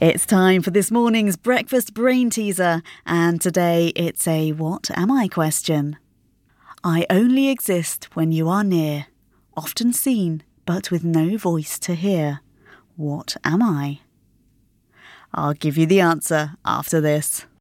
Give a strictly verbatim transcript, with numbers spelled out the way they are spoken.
It's time for this morning's breakfast brain teaser, and today it's a what am I question. I only exist when you are near, often seen but with no voice to hear. What am I? I'll give you the answer after this.